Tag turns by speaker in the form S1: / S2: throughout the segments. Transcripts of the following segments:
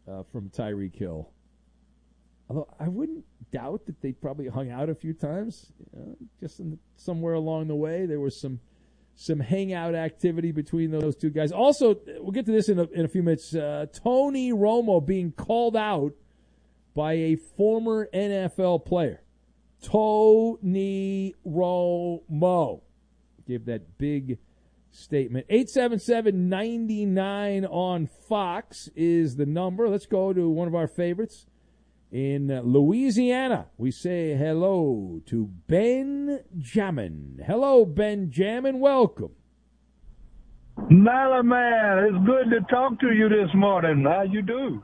S1: from Tyreek Hill. Although I wouldn't doubt that they probably hung out a few times. Just somewhere along the way, there was some hangout activity between those two guys. Also, we'll get to this in a few minutes. Tony Romo being called out by a former NFL player. Tony Romo gave that big statement. 877-99 on Fox is the number. Let's go to one of our favorites. In Louisiana, we say hello to Benjamin. Hello, Benjamin. Welcome.
S2: Man, it's good to talk to you this morning. How you do?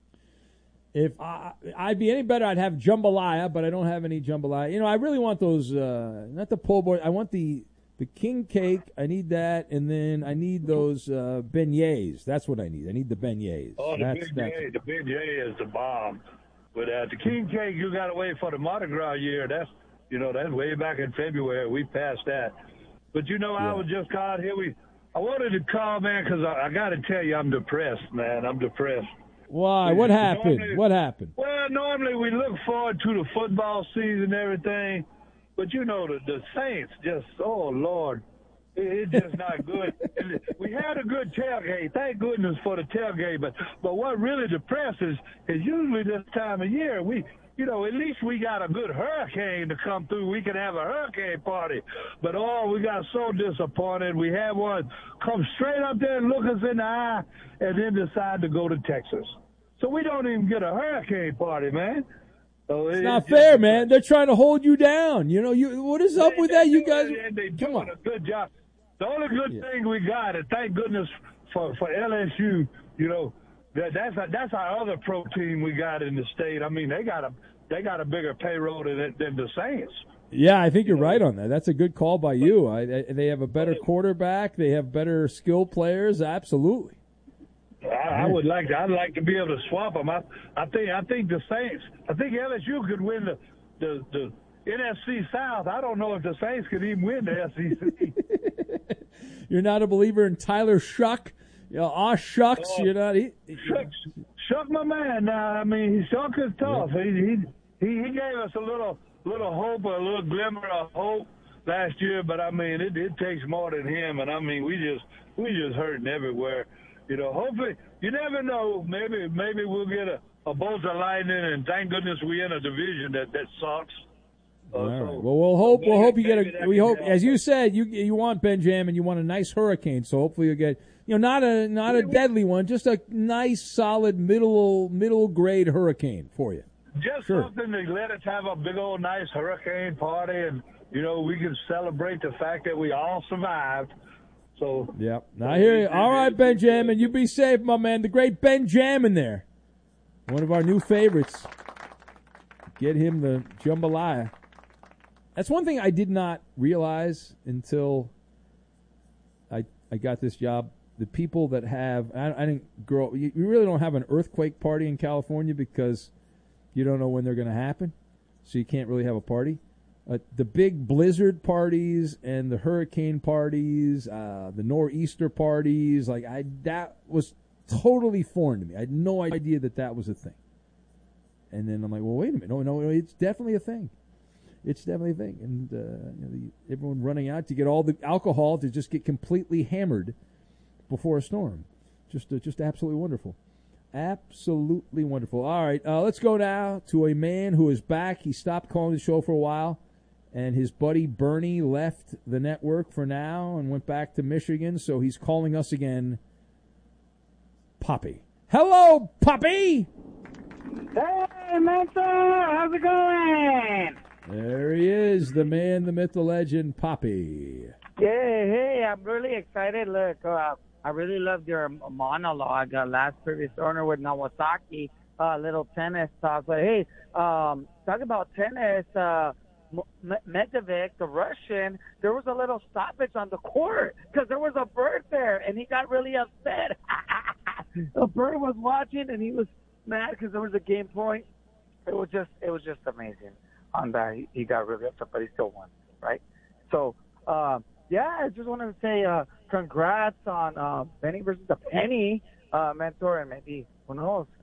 S1: If I'd be any better, I'd have jambalaya, but I don't have any jambalaya. I really want those, not the po' boy. I want the king cake. I need that, and then I need those beignets. That's what I need. I need the beignets.
S2: Oh, the beignet is the bomb. But the king cake, you got to wait for the Mardi Gras year. That's way back in February. We passed that. But I was just caught here. I wanted to call, man, because I got to tell you, I'm depressed, man. I'm depressed.
S1: Why? What happened? What happened?
S2: Well, normally we look forward to the football season and everything, but the Saints just, oh Lord, it's just not good. We had a good tailgate. Thank goodness for the tailgate. But what really depresses is usually this time of year, at least we got a good hurricane to come through. We can have a hurricane party. But, we got so disappointed. We had one come straight up there and look us in the eye and then decide to go to Texas. So we don't even get a hurricane party, man. So
S1: it's not fair, man. They're trying to hold you down. What is up with that? You guys,
S2: they're doing a good job. The only good thing we got, and thank goodness for LSU, that's our other pro team we got in the state. I mean, they got a bigger payroll than the Saints.
S1: Yeah, I think you're right on that. That's a good call by you. They have a better quarterback. They have better skilled players. Absolutely.
S2: I'd like to be able to swap them. I think the Saints. I think LSU could win the NFC South. I don't know if the Saints could even win the SEC.
S1: You're not a believer in Tyler Shuck? Shucks. You're not.
S2: Shuck, my man. Now, I mean, Shuck is tough. Yeah. He gave us a little hope, a little glimmer of hope last year. But I mean, it takes more than him. And I mean, we just hurting everywhere. Hopefully, you never know. Maybe we'll get a bolt of lightning, and thank goodness we're in a division that sucks.
S1: All right. Well, we'll hope you get a. We hope, as you said, you want Benjamin, you want a nice hurricane. So hopefully you'll get, not a deadly one, just a nice, solid middle grade hurricane for you.
S2: Just something to let us have a big old nice hurricane party, and we can celebrate the fact that we all survived. So.
S1: Yep. I hear you. All right, Benjamin, you be safe, my man. The great Benjamin there, one of our new favorites. Get him the jambalaya. That's one thing I did not realize until I got this job. The people that have, I didn't grow up, you really don't have an earthquake party in California because you don't know when they're going to happen. So you can't really have a party. The big blizzard parties and the hurricane parties, the nor'easter parties, that was totally foreign to me. I had no idea that was a thing. And then I'm like, well, wait a minute. No, it's definitely a thing. It's definitely a thing. And everyone running out to get all the alcohol to just get completely hammered before a storm. Just absolutely wonderful. Absolutely wonderful. All right, let's go now to a man who is back. He stopped calling the show for a while, and his buddy Bernie left the network for now and went back to Michigan, so he's calling us again. Poppy. Hello, Poppy!
S3: Hey, Mentor, how's it going?
S1: There he is, the man, the myth, the legend, Poppy.
S3: Hey, I'm really excited. Look, I really loved your monologue, last previous owner with Nawasaki, little tennis talk. But hey, talk about tennis, Medvedev, the Russian, there was a little stoppage on the court because there was a bird there, and he got really upset. The bird was watching, and he was mad because there was a game point. It was just amazing. On that, he got really upset, but he still won, right? So, I just wanted to say congrats on Benny versus the Penny, Mentor, and maybe, who knows,